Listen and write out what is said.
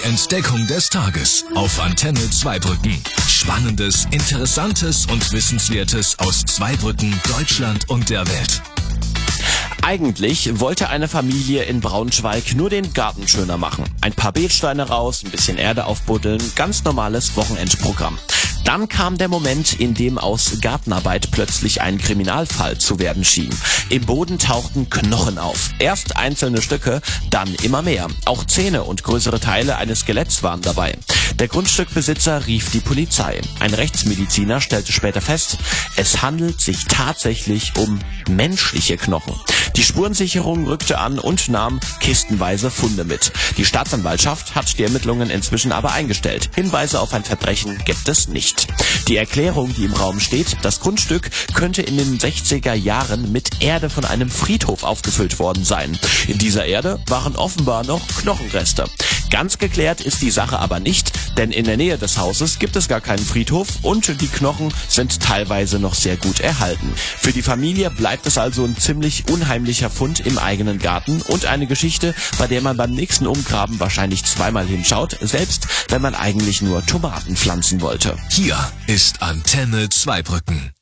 Entdeckung des Tages auf Antenne Zweibrücken. Spannendes, Interessantes und Wissenswertes aus Zweibrücken, Deutschland und der Welt. Eigentlich wollte eine Familie in Braunschweig nur den Garten schöner machen. Ein paar Beetsteine raus, ein bisschen Erde aufbuddeln, ganz normales Wochenendprogramm. Dann kam der Moment, in dem aus Gartenarbeit plötzlich ein Kriminalfall zu werden schien. Im Boden tauchten Knochen auf. Erst einzelne Stücke, dann immer mehr. Auch Zähne und größere Teile eines Skeletts waren dabei. Der Grundstückbesitzer rief die Polizei. Ein Rechtsmediziner stellte später fest, es handelt sich tatsächlich um menschliche Knochen. Die Spurensicherung rückte an und nahm kistenweise Funde mit. Die Staatsanwaltschaft hat die Ermittlungen inzwischen aber eingestellt. Hinweise auf ein Verbrechen gibt es nicht. Die Erklärung, die im Raum steht, das Grundstück könnte in den 60er Jahren mit Erde von einem Friedhof aufgefüllt worden sein. In dieser Erde waren offenbar noch Knochenreste. Ganz geklärt ist die Sache aber nicht, denn in der Nähe des Hauses gibt es gar keinen Friedhof und die Knochen sind teilweise noch sehr gut erhalten. Für die Familie bleibt es also ein ziemlich unheimlicher Fund im eigenen Garten und eine Geschichte, bei der man beim nächsten Umgraben wahrscheinlich zweimal hinschaut, selbst wenn man eigentlich nur Tomaten pflanzen wollte. Hier ist Antenne Zweibrücken.